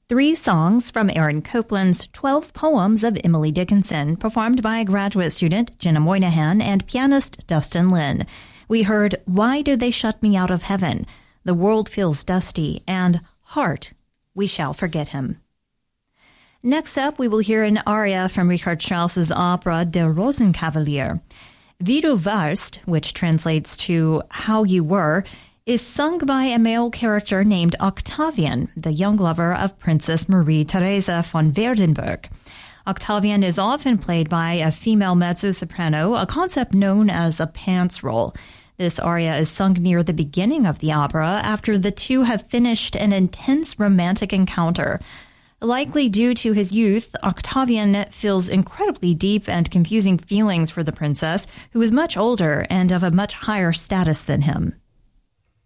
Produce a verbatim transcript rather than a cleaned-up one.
Three songs from Aaron Copland's twelve Poems of Emily Dickinson, performed by graduate student Jenna Moynihan and pianist Dustin Lin. We heard Why Do They Shut Me Out of Heaven, The World Feels Dusty, and Heart, We Shall Forget Him. Next up, we will hear an aria from Richard Strauss's opera Der Rosenkavalier. Wie du warst, which translates to How You Were, is sung by a male character named Octavian, the young lover of Princess Marie Theresa von Werdenberg. Octavian is often played by a female mezzo-soprano, a concept known as a pants role. This aria is sung near the beginning of the opera after the two have finished an intense romantic encounter. Likely due to his youth, Octavian feels incredibly deep and confusing feelings for the princess, who is much older and of a much higher status than him.